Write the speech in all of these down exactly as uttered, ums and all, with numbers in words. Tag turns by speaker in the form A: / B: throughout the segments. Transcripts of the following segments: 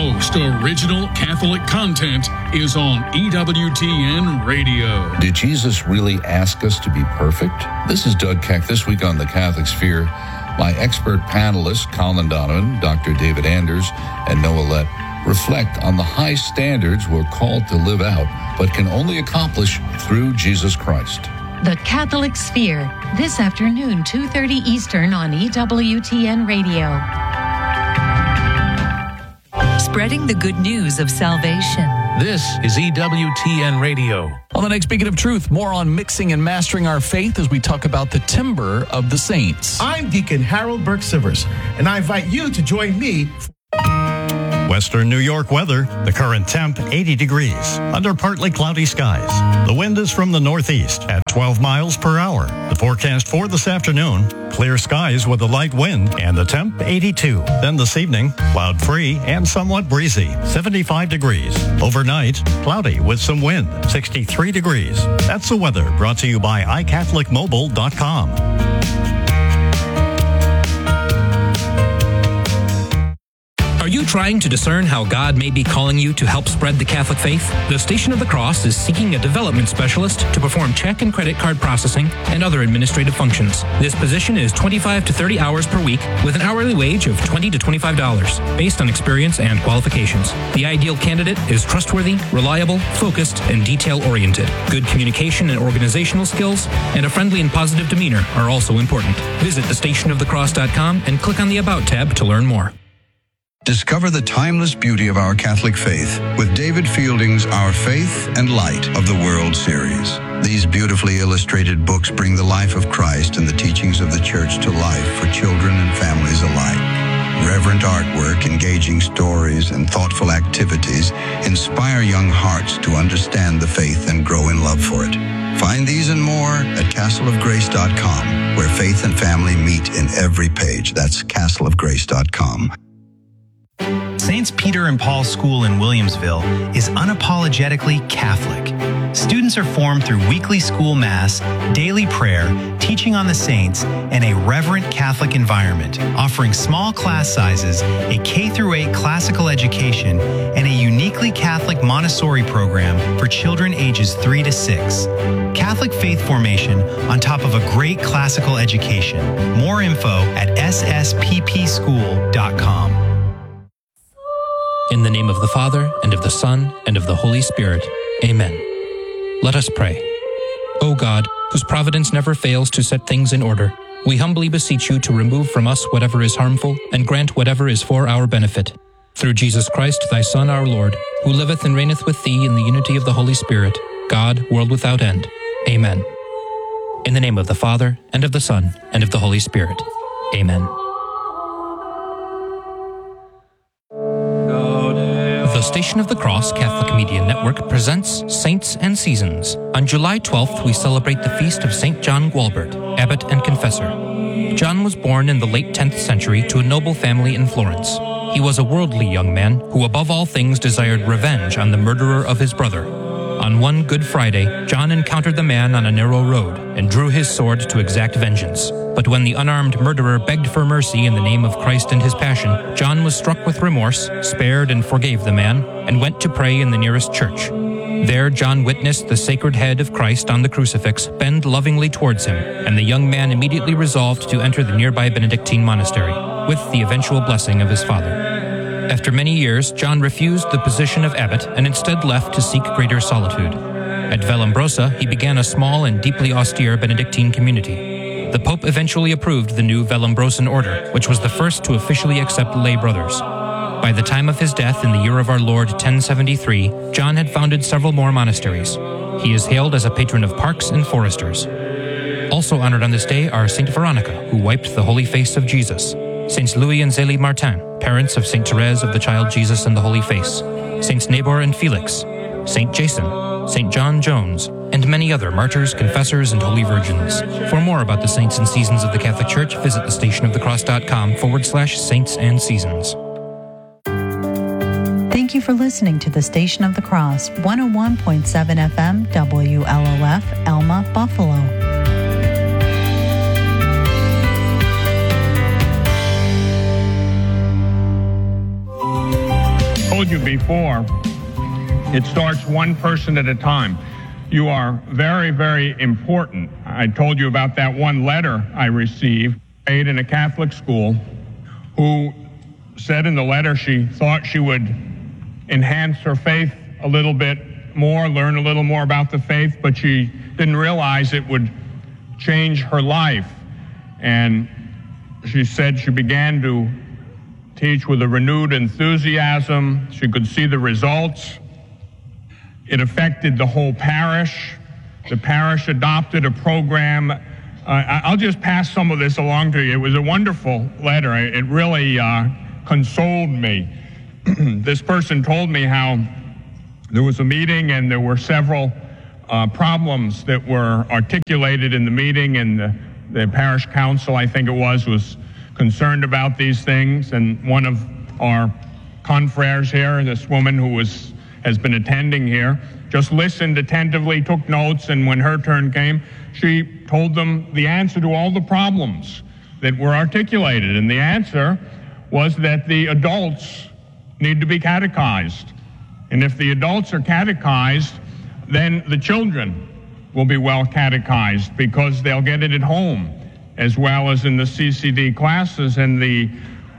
A: most original Catholic content is on E W T N Radio.
B: Did Jesus really ask us to be perfect? This is Doug Keck. This week on The Catholic Sphere, my expert panelists, Colin Donovan, Doctor David Anders, and Noah Lett, reflect on the high standards we're called to live out, but can only accomplish through Jesus Christ.
C: The Catholic Sphere, this afternoon, two thirty Eastern on E W T N Radio. Spreading the good news of salvation.
D: This is E W T N Radio.
E: On the next Beacon of Truth, more on mixing and mastering our faith as we talk about the timbre of the saints.
F: I'm Deacon Harold Burke-Sivers, and I invite you to join me.
G: Western New York weather, the current temp eighty degrees, under partly cloudy skies. The wind is from the northeast at twelve miles per hour. The forecast for this afternoon, clear skies with a light wind and the temp eighty-two. Then this evening, cloud free and somewhat breezy, seventy-five degrees. Overnight, cloudy with some wind, sixty-three degrees. That's the weather brought to you by i catholic mobile dot com.
H: Are you trying to discern how God may be calling you to help spread the Catholic faith? The Station of the Cross is seeking a development specialist to perform check and credit card processing and other administrative functions. This position is twenty-five to thirty hours per week with an hourly wage of twenty to twenty-five dollars based on experience and qualifications. The ideal candidate is trustworthy, reliable, focused, and detail-oriented. Good communication and organizational skills and a friendly and positive demeanor are also important. Visit the station of the cross dot com and click on the About tab to learn more.
I: Discover the timeless beauty of our Catholic faith with David Fielding's Our Faith and Light of the World series. These beautifully illustrated books bring the life of Christ and the teachings of the Church to life for children and families alike. Reverent artwork, engaging stories, and thoughtful activities inspire young hearts to understand the faith and grow in love for it. Find these and more at castle of grace dot com, where faith and family meet in every page. That's castle of grace dot com.
J: Saints Peter and Paul School in Williamsville is unapologetically Catholic. Students are formed through weekly school mass, daily prayer, teaching on the saints, and a reverent Catholic environment, offering small class sizes, a K through eight classical education, and a uniquely Catholic Montessori program for children ages three to six. Catholic faith formation on top of a great classical education. More info at s s p p school dot com.
H: In the name of the Father, and of the Son, and of the Holy Spirit. Amen. Let us pray. O God, whose providence never fails to set things in order, we humbly beseech you to remove from us whatever is harmful, and grant whatever is for our benefit. Through Jesus Christ, thy Son, our Lord, who liveth and reigneth with thee in the unity of the Holy Spirit, God, world without end. Amen. In the name of the Father, and of the Son, and of the Holy Spirit. Amen. The Station of the Cross Catholic Media Network presents Saints and Seasons. On July twelfth, we celebrate the feast of Saint John Gualbert, abbot and confessor. John was born in the late tenth century to a noble family in Florence. He was a worldly young man who above all things desired revenge on the murderer of his brother. On one Good Friday, John encountered the man on a narrow road and drew his sword to exact vengeance. But when the unarmed murderer begged for mercy in the name of Christ and his passion, John was struck with remorse, spared and forgave the man, and went to pray in the nearest church. There John witnessed the sacred head of Christ on the crucifix bend lovingly towards him, and the young man immediately resolved to enter the nearby Benedictine monastery, with the eventual blessing of his father. After many years, John refused the position of abbot and instead left to seek greater solitude. At Vallombrosa, he began a small and deeply austere Benedictine community. The Pope eventually approved the new Vallombrosan order, which was the first to officially accept lay brothers. By the time of his death in the year of our Lord ten seventy-three, John had founded several more monasteries. He is hailed as a patron of parks and foresters. Also honored on this day are Saint Veronica, who wiped the holy face of Jesus, Saints Louis and Zélie Martin, parents of Saint Therese of the Child Jesus and the Holy Face, Saints Nabor and Felix, Saint Jason, Saint John Jones, and many other martyrs, confessors, and holy virgins. For more about the saints and seasons of the Catholic Church, visit the station of the cross dot com forward slash saints and seasons.
C: Thank you for listening to the Station of the Cross, one oh one point seven F M, W L O F, Elma, Buffalo.
K: told you before, it starts one person at a time. You are very, very important. I told you about that one letter I received made in a Catholic school who said in the letter she thought she would enhance her faith a little bit more, learn a little more about the faith, but she didn't realize it would change her life. And she said she began to teach with a renewed enthusiasm. She could see the results. It affected the whole parish. The parish adopted a program. Uh, I'll just pass some of this along to you. It was a wonderful letter. It really uh, consoled me. This person told me how there was a meeting and there were several uh, problems that were articulated in the meeting, and the, the parish council, I think it was, was concerned about these things. And one of our confreres here, this woman who was has been attending here, just listened attentively, took notes, and when her turn came, she told them the answer to all the problems that were articulated. And the answer was that the adults need to be catechized. And if the adults are catechized, then the children will be well catechized, because they'll get it at home as well as in the C C D classes. And the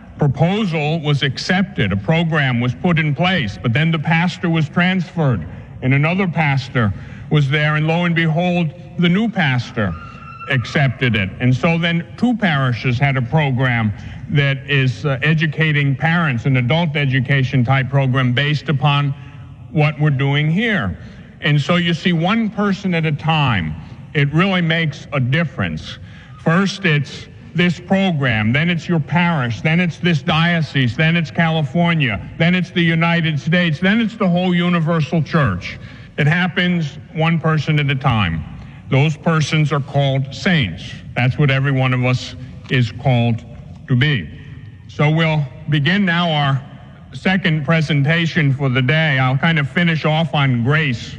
K: proposal was accepted. A program was put in place, but then the pastor was transferred and another pastor was there, and lo and behold, the new pastor accepted it. And so then two parishes had a program that is uh, educating parents, an adult education type program based upon what we're doing here. And so you see, one person at a time, it really makes a difference. First, it's this program, then it's your parish, then it's this diocese, then it's California, then it's the United States, then it's the whole universal church. It happens one person at a time. Those persons are called saints. That's what every one of us is called to be. So we'll begin now our second presentation for the day. I'll kind of finish off on grace.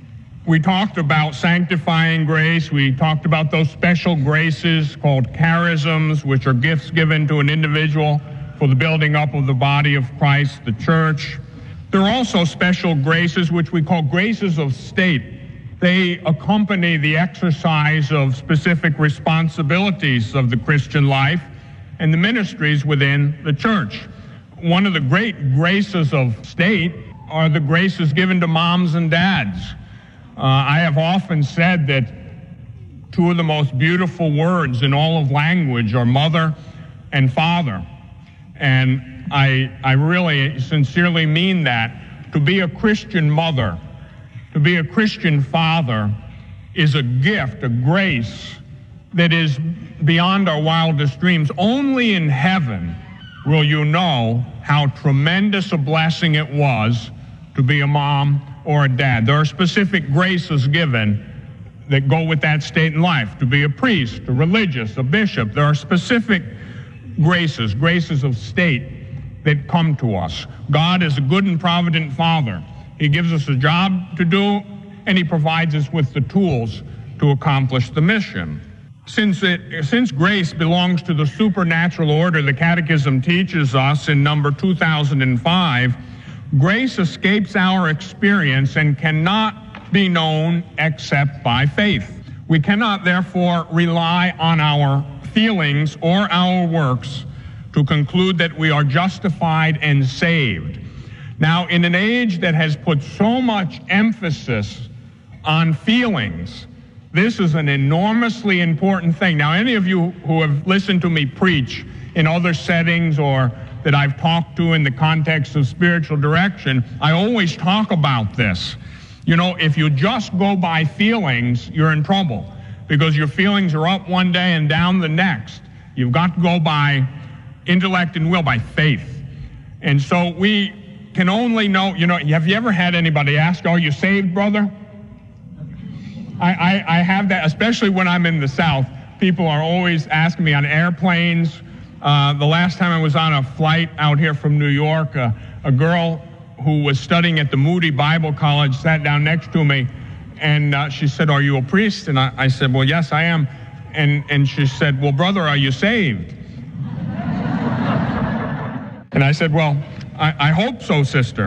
K: We talked about sanctifying grace. We talked about those special graces called charisms, which are gifts given to an individual for the building up of the body of Christ, the church. There are also special graces, which we call graces of state. They accompany the exercise of specific responsibilities of the Christian life and the ministries within the church. One of the great graces of state are the graces given to moms and dads. Uh, I have often said that two of the most beautiful words in all of language are mother and father. And I, I really sincerely mean that. To be a Christian mother, to be a Christian father is a gift, a grace that is beyond our wildest dreams. Only in heaven will you know how tremendous a blessing it was to be a mom or a dad. There are specific graces given that go with that state in life. To be a priest, a religious, a bishop, there are specific graces, graces of state that come to us. God is a good and provident Father. He gives us a job to do, and He provides us with the tools to accomplish the mission. Since it, since grace belongs to the supernatural order, the Catechism teaches us in number two thousand five, grace escapes our experience and cannot be known except by faith. We cannot, therefore, rely on our feelings or our works to conclude that we are justified and saved. Now, in an age that has put so much emphasis on feelings, this is an enormously important thing. Now, any of you who have listened to me preach in other settings or that I've talked to in the context of spiritual direction, I always talk about this. You know, if you just go by feelings, you're in trouble, because your feelings are up one day and down the next. You've got to go by intellect and will, by faith. And so we can only know, you know, have you ever had anybody ask, are you saved, brother? I, I, I have that, especially when I'm in the South. People are always asking me on airplanes. Uh, the last time I was on a flight out here from New York, uh, a girl who was studying at the Moody Bible College sat down next to me, and uh, she said, are you a priest? And I, I said, well, yes, I am. And, and she said, well, brother, are you saved? And I said, well, I, I hope so, sister.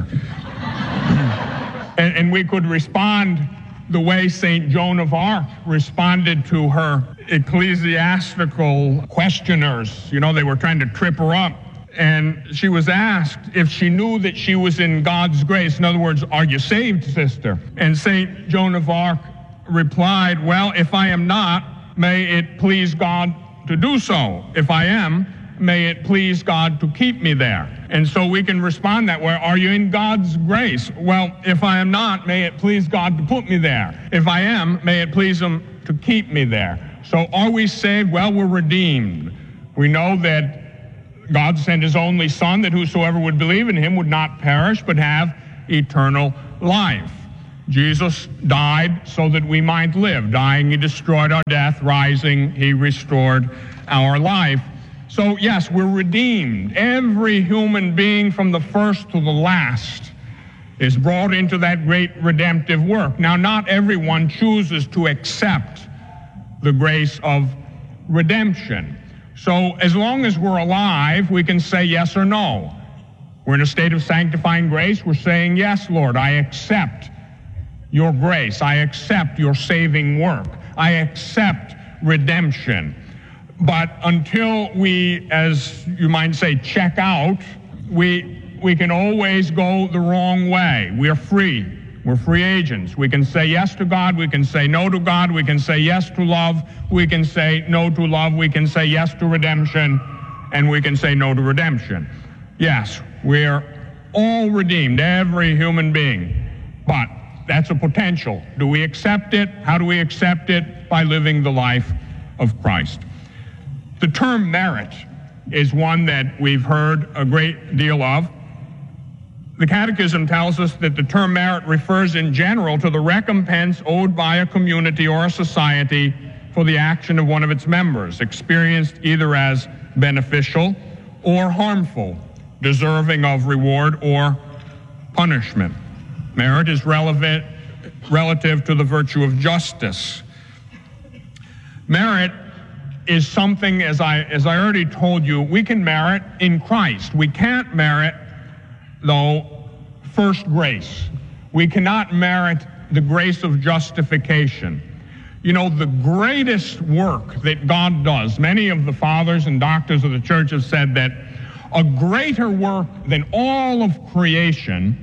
K: and, and we could respond the way Saint Joan of Arc responded to her ecclesiastical questioners. You know, they were trying to trip her up. And she was asked if she knew that she was in God's grace. In other words, are you saved, sister? And Saint Joan of Arc replied, well, if I am not, may it please God to do so. If I am, may it please God to keep me there. And so we can respond that way. Are you in God's grace? Well, if I am not, may it please God to put me there. If I am, may it please him to keep me there. So are we saved? Well, we're redeemed. We know that God sent his only Son, that whosoever would believe in him would not perish, but have eternal life. Jesus died so that we might live. Dying, he destroyed our death. Rising, he restored our life. So, yes, we're redeemed. Every human being from the first to the last is brought into that great redemptive work. Now, not everyone chooses to accept the grace of redemption. So as long as we're alive, we can say yes or no. We're in a state of sanctifying grace. We're saying, yes, Lord, I accept your grace. I accept your saving work. I accept redemption. But until we, as you might say, check out, we, we can always go the wrong way. We're free. We're free agents. We can say yes to God. We can say no to God. We can say yes to love. We can say no to love. We can say yes to redemption. And we can say no to redemption. Yes, we're all redeemed, every human being. But that's a potential. Do we accept it? How do we accept it? By living the life of Christ. The term merit is one that we've heard a great deal of. The Catechism tells us that the term merit refers in general to the recompense owed by a community or a society for the action of one of its members, experienced either as beneficial or harmful, deserving of reward or punishment. Merit is relevant, relative to the virtue of justice. Merit is something, as I, as I already told you, we can merit in Christ. We can't merit, though, first grace. We cannot merit the grace of justification. You know, the greatest work that God does, many of the fathers and doctors of the church have said that a greater work than all of creation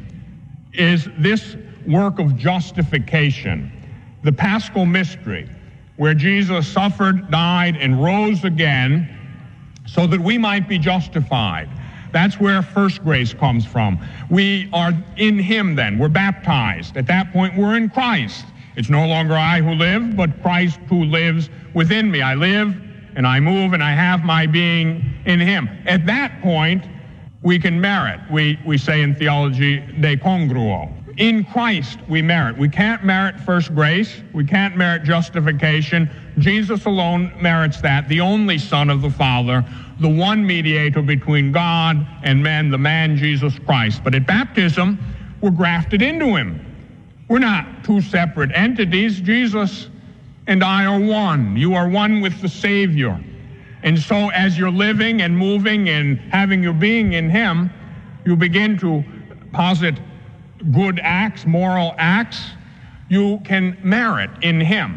K: is this work of justification, the Paschal mystery, where Jesus suffered, died, and rose again so that we might be justified. That's where first grace comes from. We are in him then. We're baptized. At that point, we're in Christ. It's no longer I who live, but Christ who lives within me. I live, and I move, and I have my being in him. At that point, we can merit. We, we say in theology, de congruo. In Christ, we merit. We can't merit first grace. We can't merit justification. Jesus alone merits that, the only Son of the Father, the one mediator between God and men, the man Jesus Christ. But at baptism, we're grafted into him. We're not two separate entities. Jesus and I are one. You are one with the Savior. And so as you're living and moving and having your being in him, you begin to posit good acts, moral acts. You can merit in him.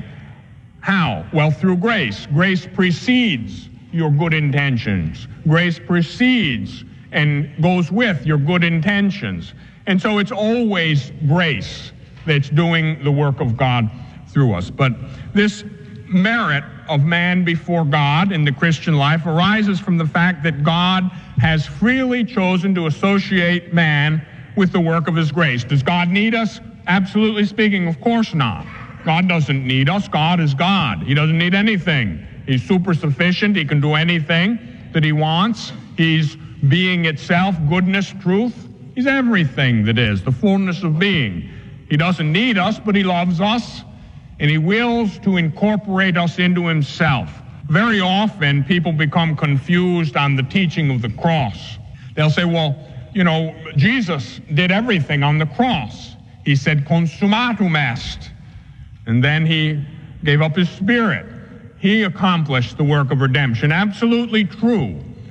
K: How? Well, through grace. Grace precedes your good intentions. Grace precedes and goes with your good intentions. And so it's always grace that's doing the work of God through us. But this merit of man before God in the Christian life arises from the fact that God has freely chosen to associate man with the work of his grace. Does God need us? Absolutely speaking, of course not. God doesn't need us. God is God. He doesn't need anything. He's super sufficient. He can do anything that he wants. He's being itself, goodness, truth. He's everything that is, the fullness of being. He doesn't need us, but he loves us, and he wills to incorporate us into himself. Very often, people become confused on the teaching of the cross. They'll say, well, you know, Jesus did everything on the cross. He said, consummatum est. And then he gave up his spirit. He accomplished the work of redemption. Absolutely true.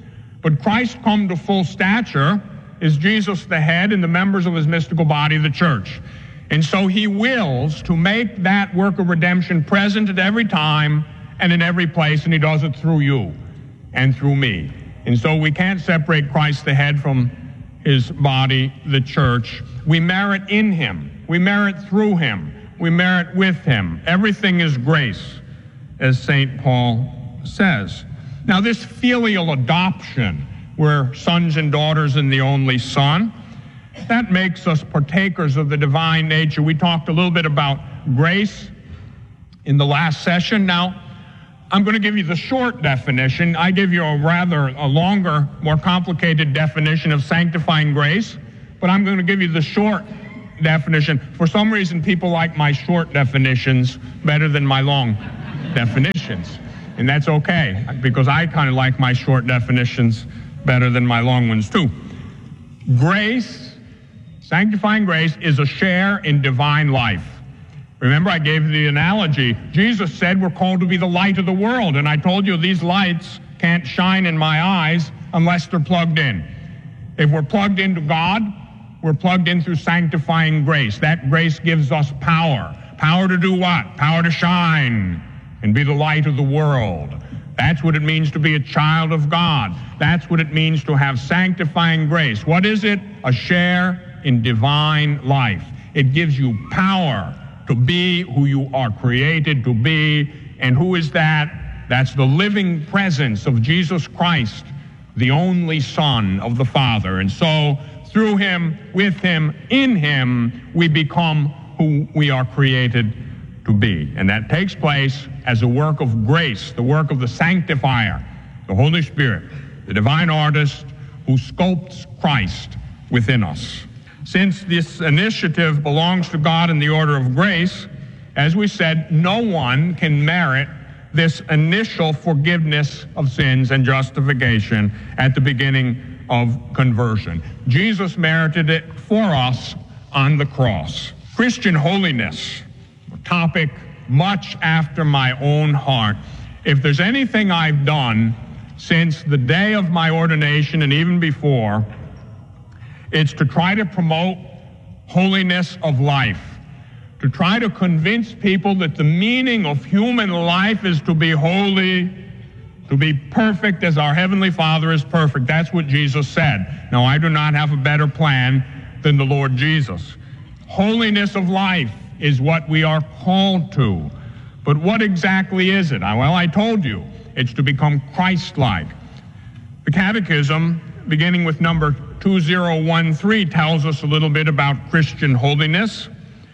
K: But Christ come to full stature is Jesus the head and the members of his mystical body, the church. And so he wills to make that work of redemption present at every time and in every place, and he does it through you and through me. And so we can't separate Christ the head from his body, the church. We merit in him. We merit through him. We merit with him. Everything is grace, as Saint Paul says. Now, this filial adoption, we're sons and daughters in the only Son, that makes us partakers of the divine nature. We talked a little bit about grace in the last session. Now, I'm going to give you the short definition. I give you a rather a longer, more complicated definition of sanctifying grace, but I'm going to give you the short definition. For some reason, people like my short definitions better than my long definitions. And that's okay, because I kind of like my short definitions better than my long ones too. Grace, sanctifying grace, is a share in divine life. Remember, I gave you the analogy. Jesus said we're called to be the light of the world, and I told you these lights can't shine in my eyes unless they're plugged in. If we're plugged into God, we're plugged in through sanctifying grace. That grace gives us power. Power to do what? Power to shine and be the light of the world. That's what it means to be a child of God. That's what it means to have sanctifying grace. What is it? A share in divine life. It gives you power to be who you are created to be. And who is that? That's the living presence of Jesus Christ, the only Son of the Father. And so through him, with him, in him, we become who we are created to be. And that takes place as a work of grace, the work of the sanctifier, the Holy Spirit, the divine artist who sculpts Christ within us. Since this initiative belongs to God in the order of grace, as we said, no one can merit this initial forgiveness of sins and justification at the beginning of conversion. Jesus merited it for us on the cross. Christian holiness, a topic much after my own heart. If there's anything I've done since the day of my ordination and even before, it's to try to promote holiness of life, to try to convince people that the meaning of human life is to be holy, to be perfect as our Heavenly Father is perfect. That's what Jesus said. Now, I do not have a better plan than the Lord Jesus. Holiness of life is what we are called to. But what exactly is it? Well, I told you, it's to become Christ-like. The Catechism, beginning with number two thousand thirteen, tells us a little bit about Christian holiness.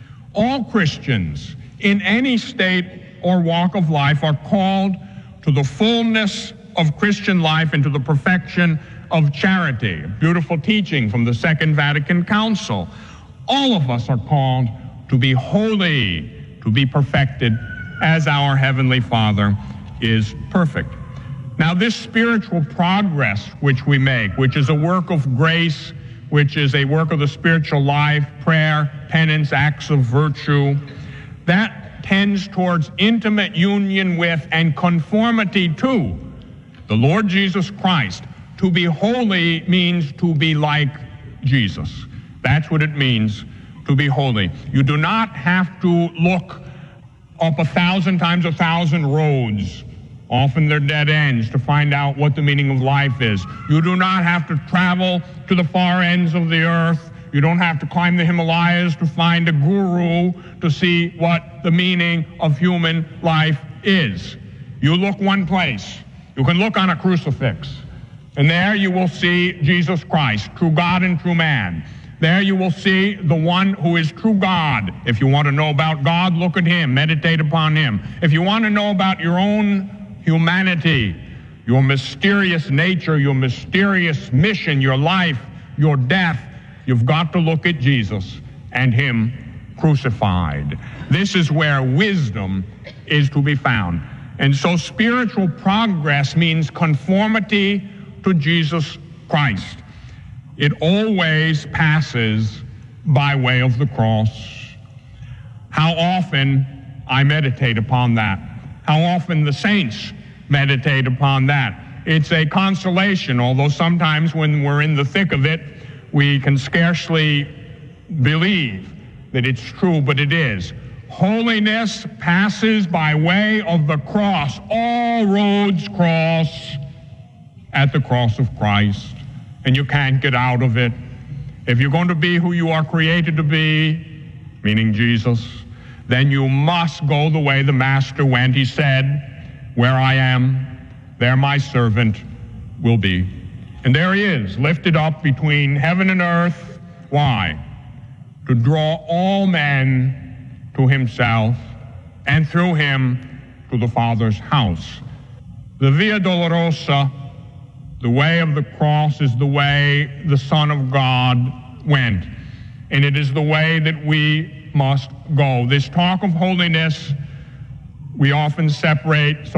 K: All Christians in any state or walk of life are called to the fullness of Christian life and to the perfection of charity. A beautiful teaching from the Second Vatican Council. All of us are called to be holy, to be perfected as our Heavenly Father is perfect. Now, this spiritual progress which we make, which is a work of grace, which is a work of the spiritual life, prayer, penance, acts of virtue, that tends towards intimate union with and conformity to the Lord Jesus Christ. To be holy means to be like Jesus. That's what it means to be holy. You do not have to look up a thousand times a thousand roads, often they're dead ends, to find out what the meaning of life is. You do not have to travel to the far ends of the earth. You don't have to climb the Himalayas to find a guru to see what the meaning of human life is. You look one place. You can look on a crucifix, and there you will see Jesus Christ, true God and true man. There you will see the one who is true God. If you want to know about God, look at him, meditate upon him. If you want to know about your own humanity, your mysterious nature, your mysterious mission, your life, your death, you've got to look at Jesus and him crucified. This is where wisdom is to be found. And so spiritual progress means conformity to Jesus Christ. It always passes by way of the cross. How often I meditate upon that. How often the saints meditate upon that. it's a consolation, although sometimes when we're in the thick of it, we can scarcely believe that it's true, but it is. Holiness passes by way of the cross. All roads cross at the cross of Christ, and you can't get out of it. If you're going to be who you are created to be, meaning Jesus, then you must go the way the Master went. He said, where I am, there my servant will be. And there he is, lifted up between heaven and earth. Why? To draw all men to himself, and through him to the Father's house. The Via Dolorosa, the way of the cross, is the way the Son of God went, and it is the way that we must go. This talk of holiness, we often separate